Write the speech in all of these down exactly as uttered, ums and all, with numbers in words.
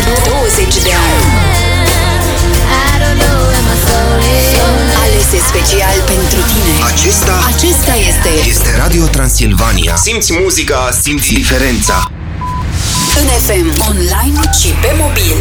douăzeci de ani. Alese special pentru tine. Acesta Acesta este Este Radio Transilvania. Simți muzica, simți diferența. în F M, online și pe mobil.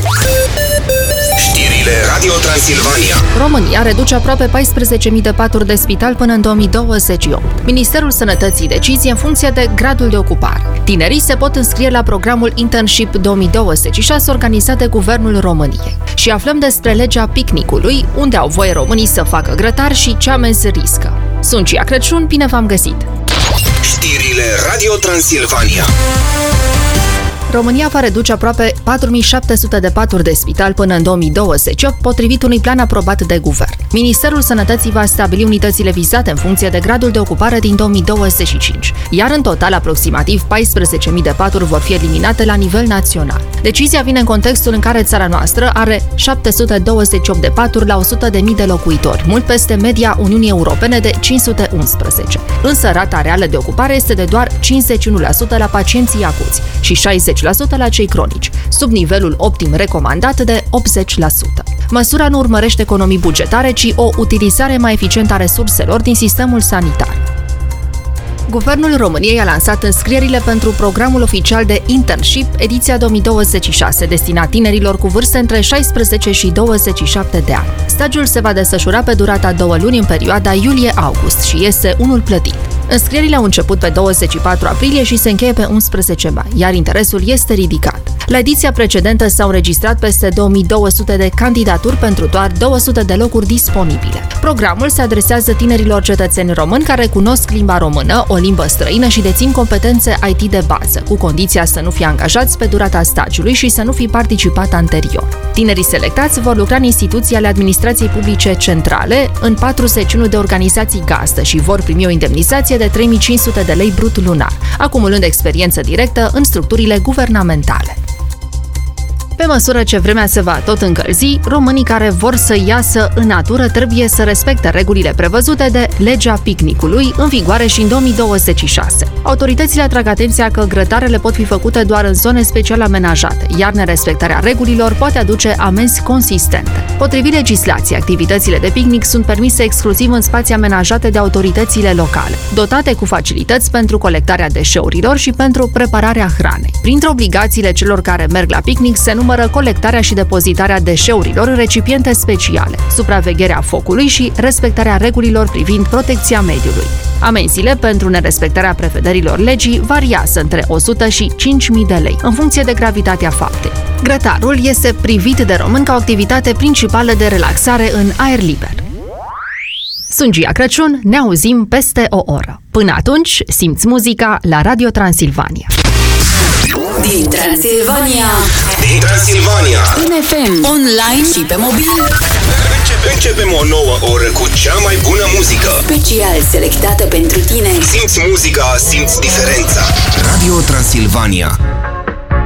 Știrile Radio Transilvania. România reduce aproape paisprezece mii de paturi de spital până în două mii douăzeci și opt. Ministerul Sănătății decizie în funcție de gradul de ocupare. Tinerii se pot înscrie la programul Internship două mii douăzeci și șase organizat de Guvernul României. Și aflăm despre legea picnicului, unde au voie românii să facă grătar și ce amenzi riscă. Sunt Cia Crăciun, bine v-am găsit! Știrile Radio Transilvania. România va reduce aproape patru mii șapte sute de paturi de spital până în două mii douăzeci și opt, potrivit unui plan aprobat de guvern. Ministerul Sănătății va stabili unitățile vizate în funcție de gradul de ocupare din două mii douăzeci și cinci, iar în total aproximativ paisprezece mii de paturi vor fi eliminate la nivel național. Decizia vine în contextul în care țara noastră are șapte sute douăzeci și opt de paturi la o sută de mii de locuitori, mult peste media Uniunii Europene de cinci sute unsprezece. Însă rata reală de ocupare este de doar cincizeci și unu la sută la pacienții acuți și șaizeci la sută la cei cronici, sub nivelul optim recomandat de optzeci la sută. Măsura nu urmărește economii bugetare, ci o utilizare mai eficientă a resurselor din sistemul sanitar. Guvernul României a lansat înscrierile pentru programul oficial de Internship, ediția două mii douăzeci și șase, destinat tinerilor cu vârste între șaisprezece și douăzeci și șapte de ani. Stagiul se va desfășura pe durata două luni în perioada iulie-august și este unul plătit. Înscrierile au început pe douăzeci și patru aprilie și se încheie pe unsprezece mai, iar interesul este ridicat. La ediția precedentă s-au înregistrat peste două mii două sute de candidaturi pentru doar două sute de locuri disponibile. Programul se adresează tinerilor cetățeni români care cunosc limba română, o limbă străină și dețin competențe I T de bază, cu condiția să nu fie angajați pe durata stagiului și să nu fi participat anterior. Tinerii selectați vor lucra în instituții ale administrației publice centrale, în patruzeci și unu de organizații gazdă și vor primi o indemnizație de trei mii cinci sute de lei brut lunar, acumulând experiență directă în structurile guvernamentale. Pe măsură ce vremea se va tot încălzi, românii care vor să iasă în natură trebuie să respecte regulile prevăzute de legea picnicului, în vigoare și în două mii douăzeci și șase. Autoritățile atrag atenția că grătarele pot fi făcute doar în zone special amenajate, iar nerespectarea regulilor poate aduce amenzi consistente. Potrivit legislației, activitățile de picnic sunt permise exclusiv în spații amenajate de autoritățile locale, dotate cu facilități pentru colectarea deșeurilor și pentru prepararea hranei. Printre obligațiile celor care merg la picnic se numără colectarea și depozitarea deșeurilor în recipiente speciale, supravegherea focului și respectarea regulilor privind protecția mediului. Amenziile pentru nerespectarea prevederilor legii variază între o sută și cinci mii de lei, în funcție de gravitatea faptei. Grătarul este privit de români ca o activitate principală de relaxare în aer liber. Sunt Gia Crăciun, ne auzim peste o oră. Până atunci, simți muzica la Radio Transilvania. Din Transilvania, Din Transilvania. în F M, online și pe mobil. Începe, începem o nouă oră cu cea mai bună muzică. Special selectată pentru tine. Simți muzica, simți diferența. Radio Transilvania.